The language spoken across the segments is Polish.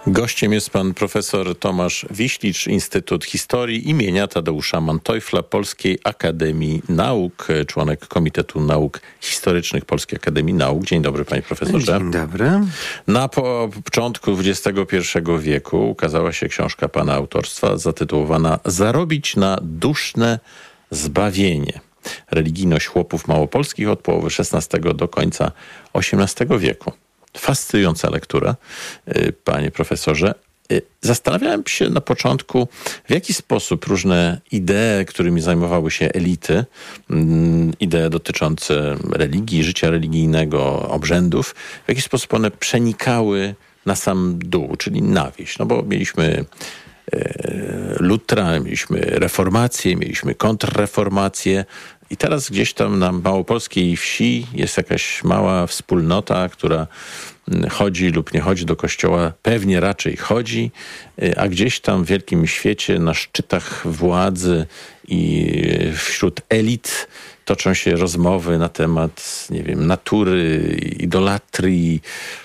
Gościem jest pan profesor Tomasz Wiślicz, Instytut Historii imienia Tadeusza Manteuffela Polskiej Akademii Nauk, członek Komitetu Nauk Historycznych Polskiej Akademii Nauk. Dzień dobry, panie profesorze. Dzień dobry. Na początku XXI wieku ukazała się książka pana autorstwa zatytułowana Zarobić na duszne zbawienie. Religijność chłopów małopolskich od połowy XVI do końca XVIII wieku. Fascynująca lektura, panie profesorze. Zastanawiałem się na początku, w jaki sposób różne idee, którymi zajmowały się elity, idee dotyczące religii, życia religijnego, obrzędów, w jaki sposób one przenikały na sam dół, czyli na wieś. No bo mieliśmy Lutra, mieliśmy reformację, mieliśmy kontrreformację i teraz gdzieś tam na małopolskiej wsi jest jakaś mała wspólnota, która chodzi lub nie chodzi do kościoła, pewnie raczej chodzi, a gdzieś tam w wielkim świecie, na szczytach władzy i wśród elit toczą się rozmowy na temat, nie wiem, natury, idolatrii,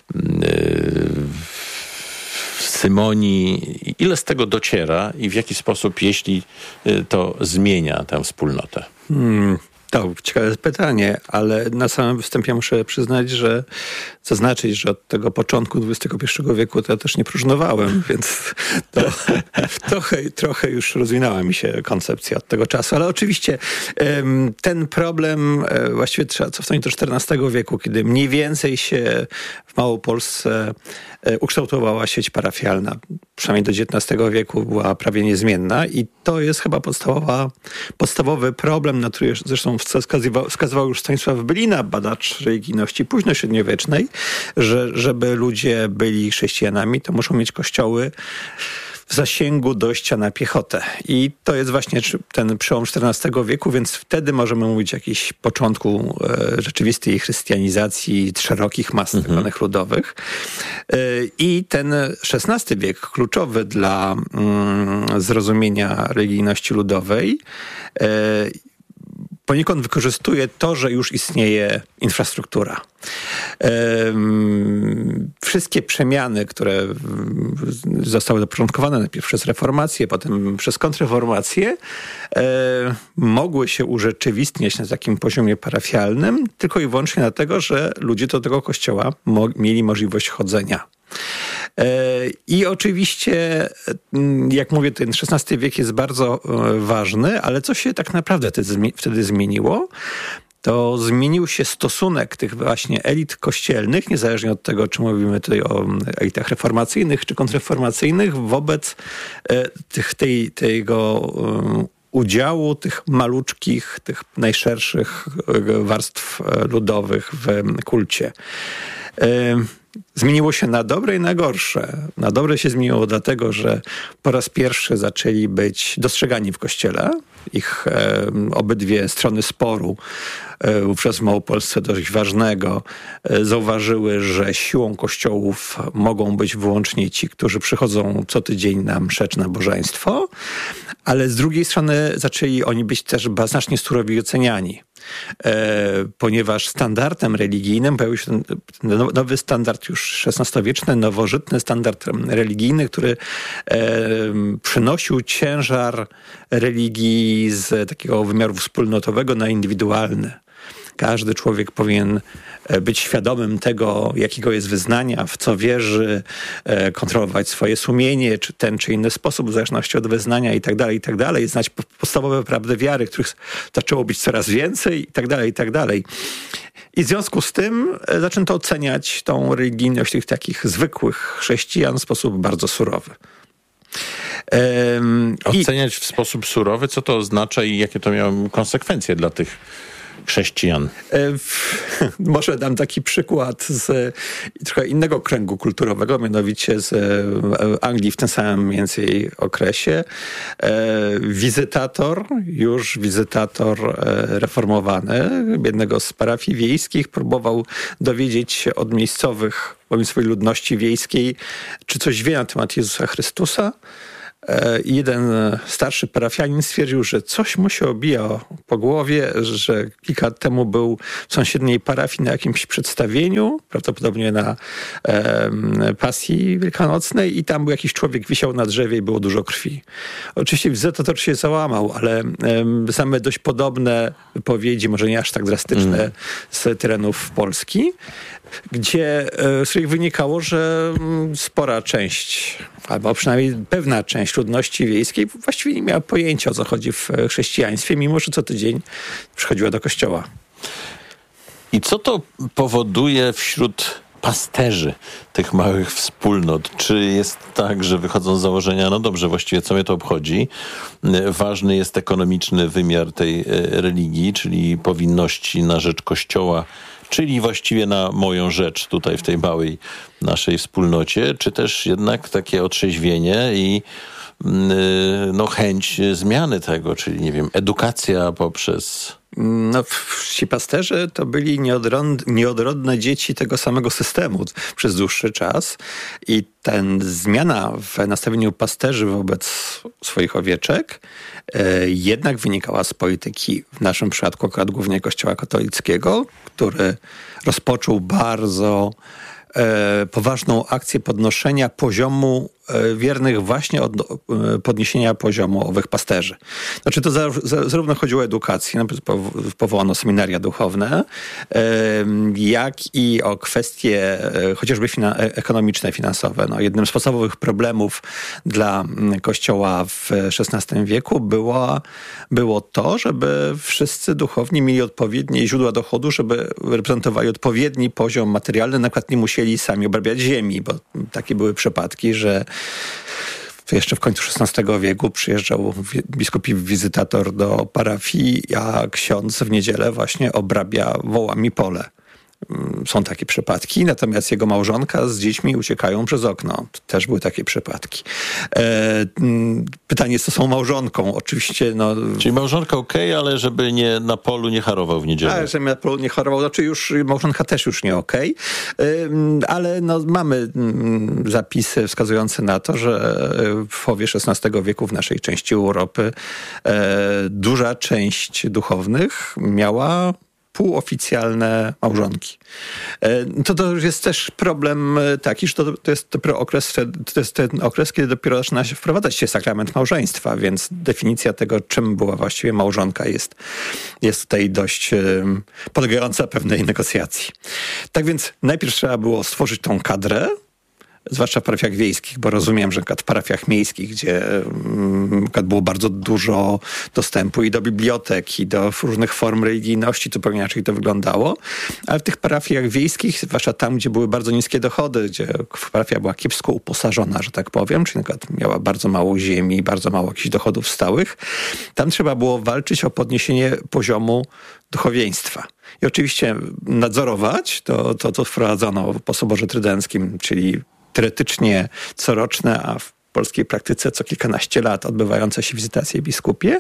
symonii. Ile z tego dociera i w jaki sposób, jeśli to zmienia tę wspólnotę? To ciekawe pytanie, ale na samym wstępie muszę zaznaczyć, że od tego początku XXI wieku to ja też nie próżnowałem, więc to trochę już rozwinęła mi się koncepcja od tego czasu. Ale oczywiście ten problem właściwie trzeba cofnąć do XIV wieku, kiedy mniej więcej się w Małopolsce ukształtowała sieć parafialna. Przynajmniej do XIX wieku była prawie niezmienna i to jest chyba podstawowy problem, na który zresztą wskazywał już Stanisław Bylina, badacz religijności późnośredniowiecznej, że żeby ludzie byli chrześcijanami, to muszą mieć kościoły w zasięgu dojścia na piechotę. I to jest właśnie ten przełom XIV wieku, więc wtedy możemy mówić o jakimś początku rzeczywistej chrystianizacji szerokich mas tak zwanych ludowych. I ten XVI wiek, kluczowy dla zrozumienia religijności ludowej, poniekąd wykorzystuje to, że już istnieje infrastruktura. Wszystkie przemiany, które zostały zapoczątkowane najpierw przez reformację, potem przez kontrreformację, mogły się urzeczywistniać na takim poziomie parafialnym tylko i wyłącznie dlatego, że ludzie do tego kościoła mieli możliwość chodzenia. I oczywiście, jak mówię, ten XVI wiek jest bardzo ważny, ale co się tak naprawdę wtedy zmieniło? To zmienił się stosunek tych właśnie elit kościelnych, niezależnie od tego, czy mówimy tutaj o elitach reformacyjnych czy kontrreformacyjnych, wobec tego udziału tych maluczkich, tych najszerszych warstw ludowych w kulcie. Zmieniło się na dobre i na gorsze. Na dobre się zmieniło dlatego, że po raz pierwszy zaczęli być dostrzegani w kościele. Ich obydwie strony sporu, wówczas w Małopolsce dość ważnego, zauważyły, że siłą kościołów mogą być wyłącznie ci, którzy przychodzą co tydzień na mszę czy nabożeństwo, ale z drugiej strony zaczęli oni być też znacznie surowiej oceniani. Ponieważ standardem religijnym pojawił się ten nowy standard już XVI-wieczny, nowożytny standard religijny, który przynosił ciężar religii z takiego wymiaru wspólnotowego na indywidualny. Każdy człowiek powinien być świadomym tego, jakiego jest wyznania, w co wierzy, kontrolować swoje sumienie, czy ten, czy inny sposób, w zależności od wyznania i tak dalej, znać podstawowe prawdy wiary, których zaczęło być coraz więcej i tak dalej. I w związku z tym zaczęto oceniać tą religijność tych takich zwykłych chrześcijan w sposób bardzo surowy. Oceniać w sposób surowy, co to oznacza i jakie to miało konsekwencje dla tych chrześcijan? Może dam taki przykład z trochę innego kręgu kulturowego, mianowicie z Anglii w tym samym mniej więcej okresie. Wizytator reformowany jednego z parafii wiejskich próbował dowiedzieć się od miejscowej ludności wiejskiej, czy coś wie na temat Jezusa Chrystusa. jeden starszy parafianin stwierdził, że coś mu się obija po głowie, że kilka lat temu był w sąsiedniej parafii na jakimś przedstawieniu, prawdopodobnie na pasji wielkanocnej i tam był jakiś człowiek, wisiał na drzewie i było dużo krwi. Oczywiście wizytator się załamał, ale same dość podobne wypowiedzi, może nie aż tak drastyczne z terenów Polski, z których wynikało, że spora część, albo przynajmniej pewna część ludności wiejskiej właściwie nie miała pojęcia, o co chodzi w chrześcijaństwie, mimo że co tydzień przychodziła do kościoła. I co to powoduje wśród pasterzy tych małych wspólnot? Czy jest tak, że wychodzą z założenia, no dobrze, właściwie co mnie to obchodzi? Ważny jest ekonomiczny wymiar tej religii, czyli powinności na rzecz Kościoła, czyli właściwie na moją rzecz tutaj w tej małej naszej wspólnocie, czy też jednak takie otrzeźwienie i chęć zmiany tego, czyli nie wiem, edukacja poprzez... No, ci pasterze to byli nieodrodne dzieci tego samego systemu przez dłuższy czas i zmiana w nastawieniu pasterzy wobec swoich owieczek jednak wynikała z polityki, w naszym przypadku akurat głównie Kościoła katolickiego, który rozpoczął bardzo poważną akcję podnoszenia poziomu wiernych właśnie od podniesienia poziomu owych pasterzy. Znaczy to zarówno chodziło o edukację, powołano seminaria duchowne, jak i o kwestie chociażby ekonomiczne, finansowe. No, jednym z podstawowych problemów dla Kościoła w XVI wieku było to, żeby wszyscy duchowni mieli odpowiednie źródła dochodu, żeby reprezentowali odpowiedni poziom materialny, na przykład nie musieli sami obrabiać ziemi, bo takie były przypadki, że jeszcze w końcu XVI wieku przyjeżdżał biskupi wizytator do parafii, a ksiądz w niedzielę właśnie obrabia wołami pole. Są takie przypadki, natomiast jego małżonka z dziećmi uciekają przez okno. Też były takie przypadki. Pytanie, co są małżonką? Oczywiście, Czyli małżonka okej, ale żeby na polu nie harował w niedzielę. Tak, żeby na polu nie harował. Znaczy już małżonka też już nie okej. Ale mamy zapisy wskazujące na to, że w połowie XVI wieku w naszej części Europy duża część duchownych miała półoficjalne małżonki. To już jest też problem taki, że to jest dopiero ten okres, kiedy dopiero zaczyna się wprowadzać się sakrament małżeństwa, więc definicja tego, czym była właściwie małżonka jest tutaj dość podlegająca pewnej negocjacji. Tak więc najpierw trzeba było stworzyć tą kadrę, zwłaszcza w parafiach wiejskich, bo rozumiem, że w parafiach miejskich, gdzie było bardzo dużo dostępu i do bibliotek, i do różnych form religijności, to pewnie inaczej to wyglądało, ale w tych parafiach wiejskich, zwłaszcza tam, gdzie były bardzo niskie dochody, gdzie parafia była kiepsko uposażona, że tak powiem, czyli na przykład miała bardzo mało ziemi, bardzo mało jakichś dochodów stałych, tam trzeba było walczyć o podniesienie poziomu duchowieństwa. I oczywiście nadzorować to wprowadzono po Soborze Trydenckim, czyli teoretycznie coroczne, a w polskiej praktyce co kilkanaście lat odbywające się wizytacje biskupie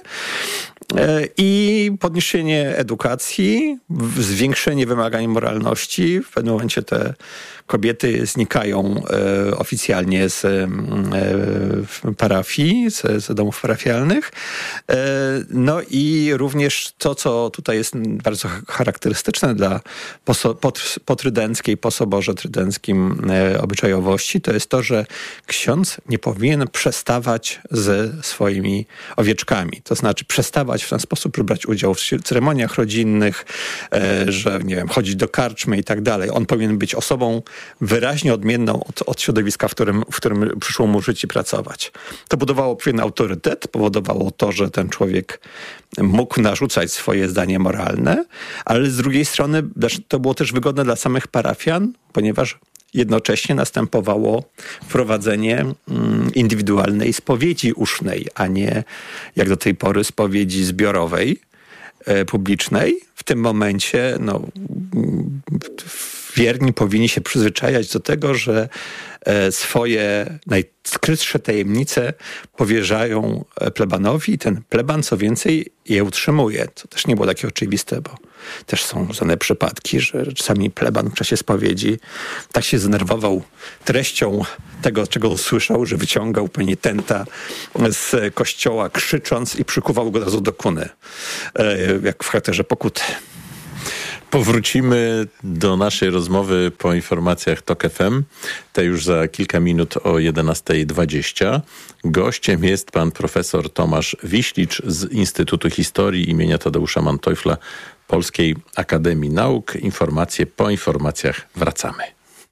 i podniesienie edukacji, zwiększenie wymagań moralności. W pewnym momencie te kobiety znikają oficjalnie z parafii, z domów parafialnych. No i również to, co tutaj jest bardzo charakterystyczne dla potrydenckiej, po Soborze Trydenckim obyczajowości, to jest to, że ksiądz nie powinien przestawać ze swoimi owieczkami. To znaczy przestawać w ten sposób brać udział w ceremoniach rodzinnych, że nie wiem, chodzić do karczmy i tak dalej. On powinien być osobą wyraźnie odmienną od środowiska, w którym przyszło mu żyć i pracować. To budowało pewien autorytet, powodowało to, że ten człowiek mógł narzucać swoje zdanie moralne, ale z drugiej strony to było też wygodne dla samych parafian, ponieważ jednocześnie następowało wprowadzenie indywidualnej spowiedzi usznej, a nie jak do tej pory spowiedzi zbiorowej, publicznej. W tym momencie wierni powinni się przyzwyczajać do tego, że swoje najskrytsze tajemnice powierzają plebanowi i ten pleban, co więcej, je utrzymuje. To też nie było takie oczywiste, bo też są znane przypadki, że czasami pleban w czasie spowiedzi tak się zdenerwował treścią tego, czego usłyszał, że wyciągał penitenta z kościoła krzycząc i przykuwał go od razu do kuny, jak w charakterze pokuty. Powrócimy do naszej rozmowy po informacjach TOK FM. Te już za kilka minut o 11:20. Gościem jest pan profesor Tomasz Wiślicz z Instytutu Historii imienia Tadeusza Manteuffela Polskiej Akademii Nauk. Informacje po informacjach wracamy.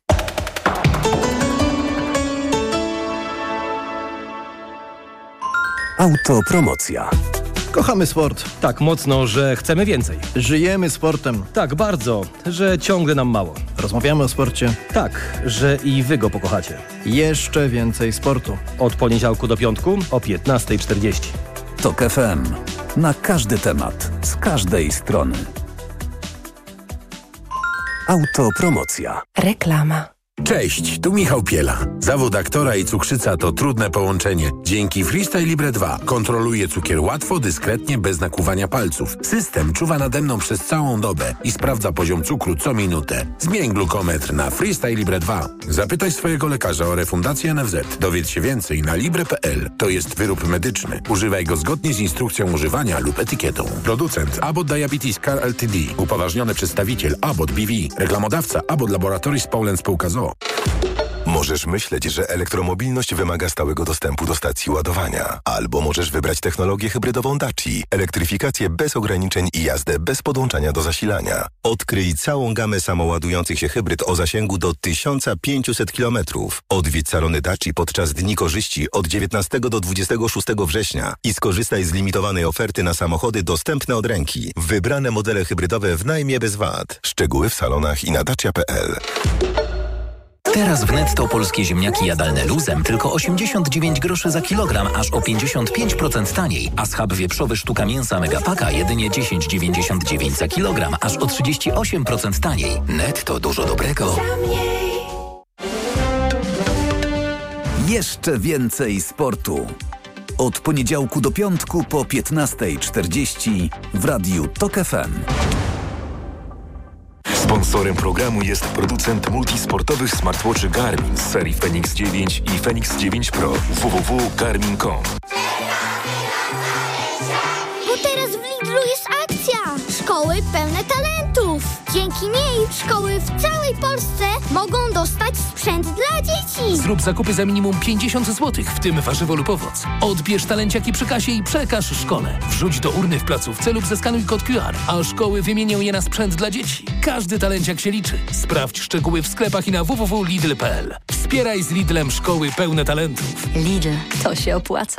Autopromocja. Kochamy sport. Tak mocno, że chcemy więcej. Żyjemy sportem. Tak bardzo, że ciągle nam mało. Rozmawiamy o sporcie. Tak, że i wy go pokochacie. Jeszcze więcej sportu. Od poniedziałku do piątku o 15:40. TOK FM. Na każdy temat, z każdej strony. Autopromocja. Reklama. Cześć, tu Michał Piela. Zawód aktora i cukrzyca to trudne połączenie. Dzięki Freestyle Libre 2 kontroluję cukier łatwo, dyskretnie, bez nakłuwania palców. System czuwa nade mną przez całą dobę i sprawdza poziom cukru co minutę. Zmień glukometr na Freestyle Libre 2. Zapytaj swojego lekarza o refundację NFZ. Dowiedz się więcej na libre.pl. To jest wyrób medyczny. Używaj go zgodnie z instrukcją używania lub etykietą. Producent Abbott Diabetes Care Ltd. Upoważniony przedstawiciel Abbott BV. Reklamodawca Abbott Laboratories Poland Spółka z.o.o. Możesz myśleć, że elektromobilność wymaga stałego dostępu do stacji ładowania. Albo możesz wybrać technologię hybrydową Daci, elektryfikację bez ograniczeń i jazdę bez podłączania do zasilania. Odkryj całą gamę samoładujących się hybryd o zasięgu do 1500 km. Odwiedź salony Daci podczas Dni Korzyści od 19 do 26 września i skorzystaj z limitowanej oferty na samochody dostępne od ręki. Wybrane modele hybrydowe w najmie bez VAT. Szczegóły w salonach i na dacia.pl. Teraz w Netto polskie ziemniaki jadalne luzem tylko 89 groszy za kilogram, aż o 55% taniej, a schab wieprzowy sztuka mięsa Megapaka jedynie 10,99 za kilogram, aż o 38% taniej. Netto dużo dobrego. Jeszcze więcej sportu. Od poniedziałku do piątku po 15:40 w Radiu TOK FM. Sponsorem programu jest producent multisportowych smartwatchy Garmin z serii Fenix 9 i Fenix 9 Pro. www.garmin.com. Bo teraz w Lidlu jest akcja! Szkoły pełne talentów! Dzięki niej szkoły w całej Polsce mogą dostać sprzęt dla dzieci! Zrób zakupy za minimum 50 zł, w tym warzywo lub owoc. Odbierz talentaki przy kasie i przekaż szkole. Wrzuć do urny w placówce lub zeskanuj kod QR, a szkoły wymienią je na sprzęt dla dzieci. Każdy talenciak się liczy. Sprawdź szczegóły w sklepach i na www.lidl.pl. Wspieraj z Lidlem szkoły pełne talentów. Lidl, to się opłaca.